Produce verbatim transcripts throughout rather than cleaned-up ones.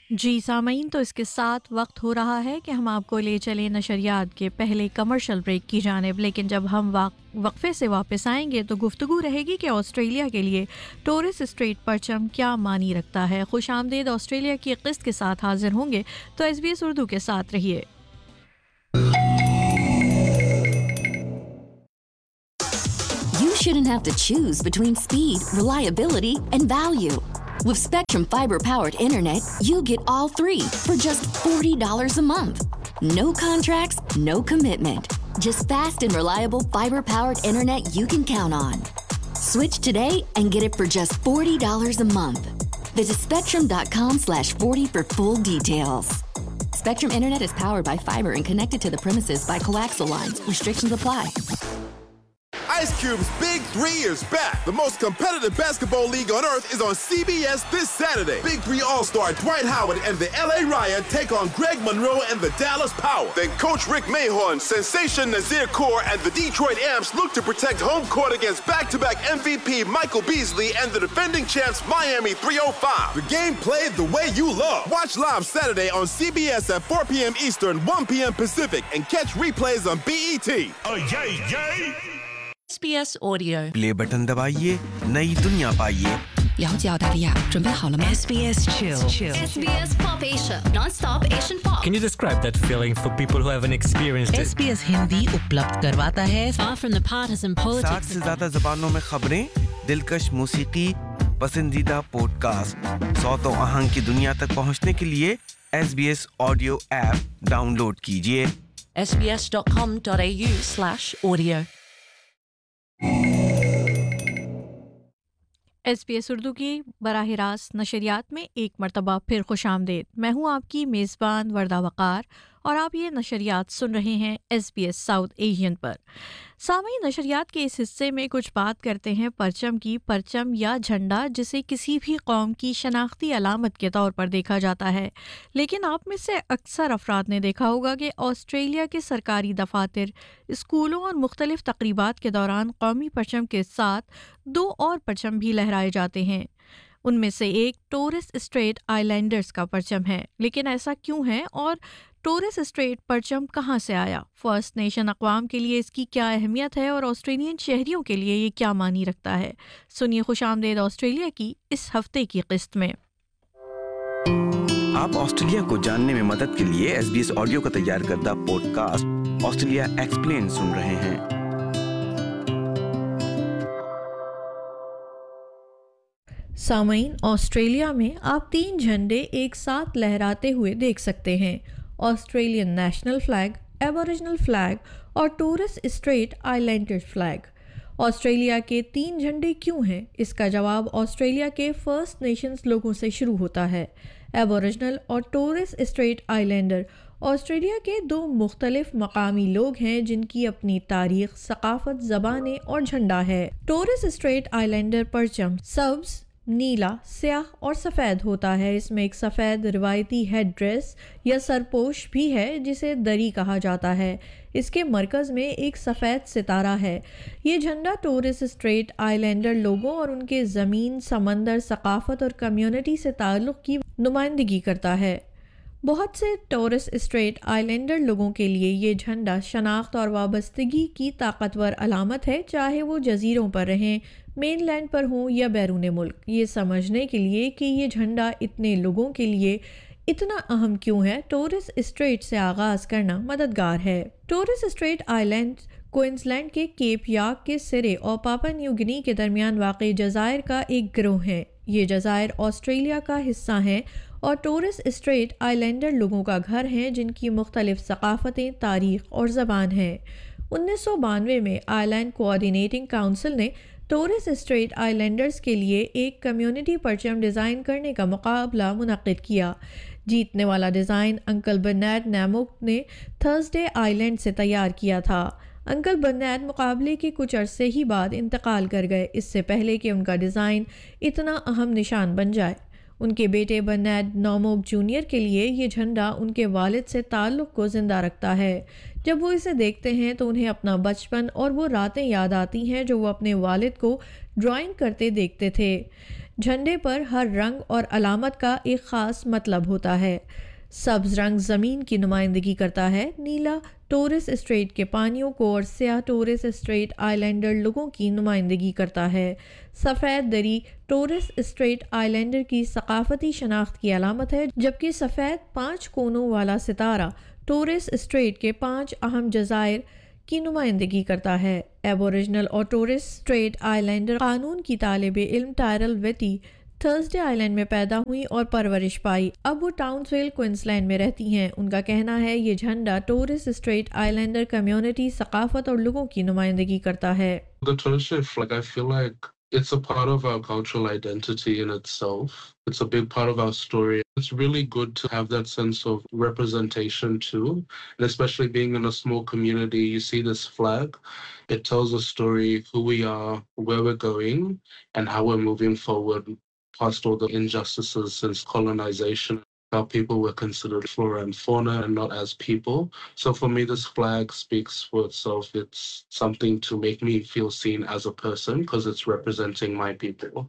جی سامعین، تو اس کے ساتھ وقت ہو رہا ہے کہ ہم آپ کو لے چلیں نشریات کے پہلے کمرشل بریک کی جانب، لیکن جب ہم وقفے سے واپس آئیں گے تو گفتگو رہے گی کہ آسٹریلیا کے لیے ٹورس اسٹریٹ پرچم کیا معنی رکھتا ہے۔ خوش آمدید، آسٹریلیا کی قسط کے ساتھ حاضر ہوں گے، تو ایس بی ایس اردو کے ساتھ رہیے۔ You shouldn't have to choose between speed, reliability, and value. With Spectrum fiber-powered internet, you get all three for just forty dollars a month. No contracts, no commitment. Just fast and reliable fiber-powered internet you can count on. Switch today and get it for just forty dollars a month. Visit spectrum.com slash 40 for full details. Spectrum internet is powered by fiber and connected to the premises by coaxial lines. Restrictions apply. Ice Cube's Big Three is back. The most competitive basketball league on earth is on C B S this Saturday. Big Three All-Star Dwight Howard and the L A Riot take on Greg Monroe and the Dallas Power. Then Coach Rick Mahorn, Sensation Nazir Kaur, and the Detroit Amps look to protect home court against back-to-back M V P Michael Beasley and the defending champs Miami three oh five. The game played the way you love. Watch live Saturday on C B S at four p.m. Eastern, one p.m. Pacific, and catch replays on B E T. Oh, yay, yay! S B S Audio play button دبائیے، نئی دنیا پائیے۔ 了解澳大利亚，准备好了吗 S B S Chill S B S Pop Asia Non-stop Asian Pop Can you describe that feeling for people who haven't experienced it? S B S Hindi اپلبدھ کرواتا ہے Far from the partisan ساٹھ politics سے زیادہ زبانوں میں خبریں، دلکش موسیقی، پسندیدہ پوڈ کاسٹ، صوت و آہنگ کی دنیا تک پہنچنے کے لیے S B S audio app down load کیجیے۔ sbs.com.au slash audio S B S Urdu کی براہ راست نشریات میں ایک مرتبہ پھر خوش آمدید۔ میں ہوں آپ کی میزبان وردہ وقار اور آپ یہ نشریات سن رہے ہیں S B S south Asian پر۔ سامعین، نشریات کے اس حصے میں کچھ بات کرتے ہیں پرچم کی۔ پرچم یا جھنڈا جسے کسی بھی قوم کی شناختی علامت کے طور پر دیکھا جاتا ہے، لیکن آپ میں سے اکثر افراد نے دیکھا ہوگا کہ آسٹریلیا کے سرکاری دفاتر، اسکولوں اور مختلف تقریبات کے دوران قومی پرچم کے ساتھ دو اور پرچم بھی لہرائے جاتے ہیں۔ ان میں سے ایک ٹورس اسٹریٹ آئی لینڈرز کا پرچم ہے۔ لیکن ایسا کیوں ہے اور ٹورس اسٹریٹ پرچم کہاں سے آیا؟ فرسٹ نیشن اقوام کے لیے اس کی کیا اہمیت ہے اور آسٹریلین شہریوں کے لیے یہ کیا معنی رکھتا ہے؟ سنیے خوش آمدید آسٹریلیا کی اس ہفتے کی قسط میں۔ آپ آسٹریلیا کو جاننے میں مدد کے لیے ایس بی ایس آڈیو کا تیار کردہ پوڈ کاسٹ آسٹریلیا ایکسپلین سن رہے ہیں۔ سامعین، آسٹریلیا میں آپ تین جھنڈے ایک ساتھ لہراتے ہوئے دیکھ سکتے ہیں: Australian national flag, Aboriginal flag اور tours street I lander flag. Australia کے تین جھنڈے کیوں ہیں؟ اس کا جواب آسٹریلیا کے فرسٹ نیشنز لوگوں سے شروع ہوتا ہے۔ ایبوریجنل اور tours street I lander Australia کے دو مختلف مقامی لوگ ہیں جن کی اپنی تاریخ، ثقافت، زبانیں اور جھنڈا ہے۔ ٹورس اسٹریٹ آئی لینڈر پرچم سبز، نیلا، سیاہ اور سفید ہوتا ہے۔ اس میں ایک سفید روایتی ہیڈ ڈریس یا سرپوش بھی ہے جسے دری کہا جاتا ہے۔ اس کے مرکز میں ایک سفید ستارہ ہے۔ یہ جھنڈا ٹورس اسٹریٹ آئی لینڈر لوگوں اور ان کے زمین، سمندر، ثقافت اور کمیونٹی سے تعلق کی نمائندگی کرتا ہے۔ بہت سے ٹورس اسٹریٹ آئی لینڈر لوگوں کے لیے یہ جھنڈا شناخت اور وابستگی کی طاقتور علامت ہے، چاہے وہ جزیروں پر رہیں، مین لینڈ پر ہوں یا بیرون ملک۔ یہ سمجھنے کے لیے کہ یہ جھنڈا اتنے لوگوں کے لیے اتنا اہم کیوں ہے، ٹورس اسٹریٹ سے آغاز کرنا مددگار ہے۔ Tours street I land Queensland کے کیپ یاک کے سرے اور پاپا نیو گنی کے درمیان واقع جزائر کا ایک گروہ ہے۔ یہ جزائر آسٹریلیا کا حصہ ہیں اور ٹورس اسٹریٹ آئی لینڈر لوگوں کا گھر ہیں جن کی مختلف ثقافتیں، تاریخ اور زبان ہیں۔ انیس سو بانوے میں آئی لینڈ کوآرڈینیٹنگ کونسل نے ٹورس اسٹریٹ آئی لینڈرز کے لیے ایک کمیونٹی پرچم ڈیزائن کرنے کا مقابلہ منعقد کیا۔ جیتنے والا ڈیزائن انکل برنارڈ نیموک نے تھرسڈے آئی لینڈ سے تیار کیا تھا۔ انکل برنارڈ مقابلے کے کچھ عرصے ہی بعد انتقال کر گئے، اس سے پہلے کہ ان کا ڈیزائن اتنا اہم نشان بن جائے۔ ان کے بیٹے برنارڈ نوموک جونیئر کے لیے یہ جھنڈا ان کے والد سے تعلق کو زندہ رکھتا ہے۔ جب وہ اسے دیکھتے ہیں تو انہیں اپنا بچپن اور وہ راتیں یاد آتی ہیں جو وہ اپنے والد کو ڈرائنگ کرتے دیکھتے تھے۔ جھنڈے پر ہر رنگ اور علامت کا ایک خاص مطلب ہوتا ہے۔ سبز رنگ زمین کی نمائندگی کرتا ہے، نیلا ٹورس اسٹریٹ کے پانیوں کو اور سیاہ ٹورس اسٹریٹ آئی لینڈر لوگوں کی نمائندگی کرتا ہے۔ سفید دری ٹورس اسٹریٹ آئی لینڈر کی ثقافتی شناخت کی علامت ہے، جبکہ سفید پانچ کونوں والا ستارہ ٹورس اسٹریٹ کے پانچ اہم جزائر کی نمائندگی کرتا ہے۔ ایبوریجنل اور ٹورس اسٹریٹ آئی لینڈر قانون کی طالب علم ٹائرل ویٹی تھرسڈے آئی لینڈ میں پیدا ہوئی اور پرورش پائی۔ اب وہ ٹاؤنسویل کوئنسلینڈ میں رہتی ہیں۔ ان کا کہنا ہے یہ جھنڈا tours street I lander community, ثقافت اور لوگوں کی نمائندگی کرتا ہے۔ The Torres Strait flag, I feel like it's a part of our cultural identity in itself. It's a big part of our story. It's really good to have that sense of representation too. And especially being in a small community, you see this flag. It tells a story, who we are, where we're going, and how we're moving forward past all the injustices since colonization. How people were considered flora and fauna and not as people. So for me, this flag speaks for itself. It's something to make me feel seen as a person because it's representing my people.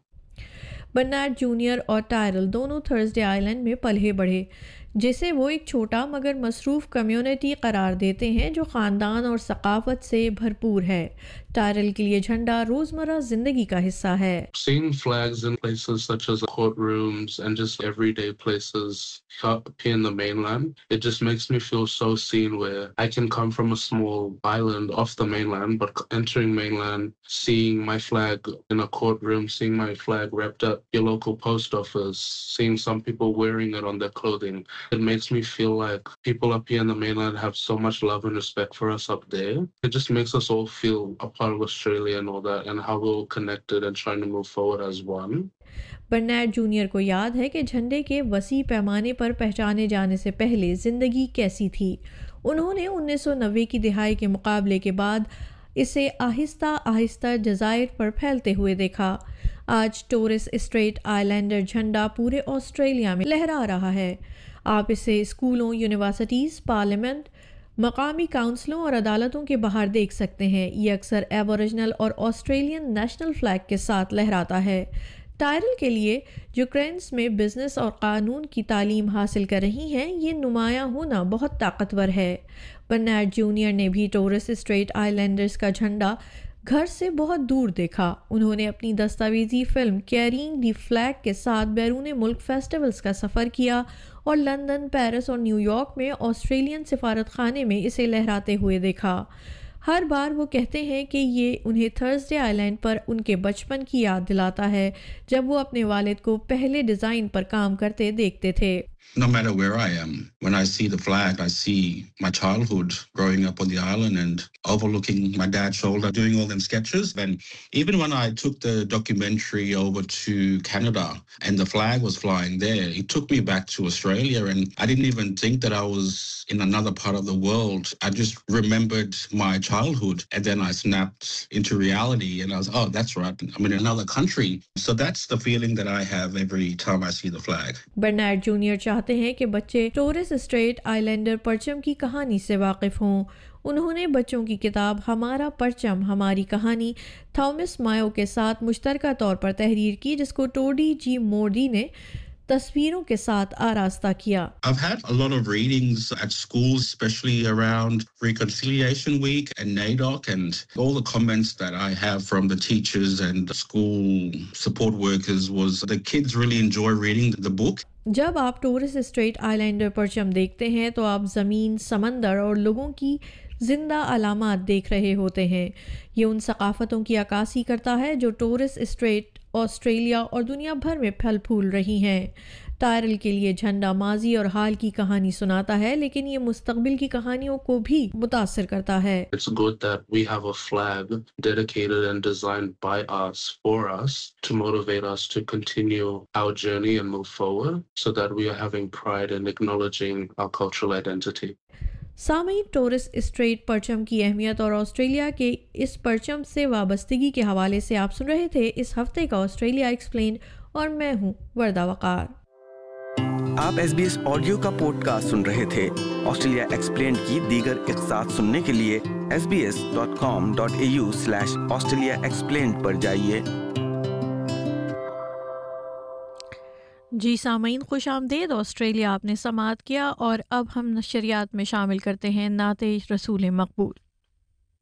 Bernard junior اور ٹائرل دونوں Thursday آئی land میں پلے بڑھے، جسے وہ ایک چھوٹا مگر مصروف کمیونٹی قرار دیتے ہیں جو خاندان اور ثقافت سے بھرپور ہے۔ ٹائرل کے لیے جھنڈا روزمرہ زندگی کا حصہ ہے۔ Seeing flags in places such as courtrooms and just everyday places here in the mainland, it just makes me feel so seen where I can come from a small island off the mainland, but entering mainland, seeing my flag in a courtroom, seeing my flag wrapped up your local post office, seeing some people wearing it on their clothing. It makes me feel like people up here in the mainland have so much love and respect for us up there. It just makes us all feel a part of Australia and all that, and how we're all connected and trying to move forward as one. Bernard junior کو یاد ہے کہ جھنڈے کے وسیع پیمانے پر پہچانے جانے سے پہلے زندگی کیسی تھی۔ انہوں نے انیس سو نوے کی دہائی کے مقابلے کے بعد اسے آہستہ آہستہ جزائر پر پھیلتے ہوئے دیکھا۔ آج ٹورس اسٹریٹ آئی لینڈر جھنڈا پورے آسٹریلیا میں لہرا رہا ہے۔ آپ اسے اسکولوں، یونیورسٹیز، پارلیمنٹ، مقامی کونسلوں اور عدالتوں کے باہر دیکھ سکتے ہیں۔ یہ اکثر ایبوریجنل اور آسٹریلین نیشنل فلیگ کے ساتھ لہراتا ہے۔ ٹائرل کے لیے جو کرینس میں بزنس اور قانون کی تعلیم حاصل کر رہی ہیں، یہ نمایاں ہونا بہت طاقتور ہے۔ برنارڈ جونیئر نے بھی ٹورس اسٹریٹ آئی لینڈرز کا جھنڈا گھر سے بہت دور دیکھا۔ انہوں نے اپنی دستاویزی فلم کیرینگ دی فلیگ کے ساتھ بیرون ملک فیسٹیولز کا سفر کیا اور لندن، پیرس اور نیو یارک میں آسٹریلین سفارت خانے میں اسے لہراتے ہوئے دیکھا۔ ہر بار وہ کہتے ہیں کہ یہ انہیں تھرسڈے آئی لینڈ پر ان کے بچپن کی یاد دلاتا ہے جب وہ اپنے والد کو پہلے ڈیزائن پر کام کرتے دیکھتے تھے۔ No matter where I am, when I see the flag, I see my childhood growing up on the island and overlooking my dad's shoulder, doing all them sketches. And even when I took the documentary over to Canada and the flag was flying there, it took me back to Australia, and I didn't even think that I was in another part of the world. I just remembered my childhood, and then I snapped into reality and I was, oh, that's right, I'm in another country. So that's the feeling that I have every time I see the flag. Bernard junior چاہتے ہیں کہ بچے tours street I lander پرچم کی کہانی سے واقف ہوں۔ انہوں نے بچوں کی کتاب ہمارا پرچم ہماری کہانی تھامس مایو کے ساتھ مشترکہ طور پر تحریر کی، جس کو ٹوڈی جی مورڈی نے تصویروں کے ساتھ آراستہ کیا۔ I've had a lot of readings at schools, especially around Reconciliation Week and NAIDOC, and all the comments that I have from the teachers and the school support workers was the kids really enjoy reading the book. جب آپ tours street I lander پرچم دیکھتے ہیں تو آپ زمین، سمندر اور لوگوں کی زندہ علامات دیکھ رہے ہوتے ہیں۔ یہ ان ثقافتوں کی عکاسی کرتا ہے جو ٹورس اسٹریٹ، آسٹریلیا اور دنیا بھر میں پھل پھول رہی ہیں۔ ٹائرل کے لیے جھنڈا ماضی اور حال کی کہانی سناتا ہے، لیکن یہ مستقبل کی کہانیوں کو بھی متاثر کرتا ہے۔ It's good that we have a flag dedicated and designed by us, for us, to motivate us to continue our journey and move forward, so that we are having pride in acknowledging our cultural identity. سامعین، tours street پرچم کی اہمیت اور Australia کے اس پرچم سے وابستگی کے حوالے سے آپ سن رہے تھے اس ہفتے کا آسٹریلیا ایکسپلینڈ، اور میں ہوں وردہ وقار۔ آپ ایس بی ایس آڈیو کا پوڈ کاسٹ سن رہے تھے۔ آسٹریلیا ایکسپلینڈ کی دیگر اقساط سننے کے لیے S B S dot com dot a you slash Australia explained پر جائیے۔ جی سامعین خوش آمدید، آسٹریلیا آپ نے سماعت کیا اور اب ہم نشریات میں شامل کرتے ہیں نعت رسول مقبول۔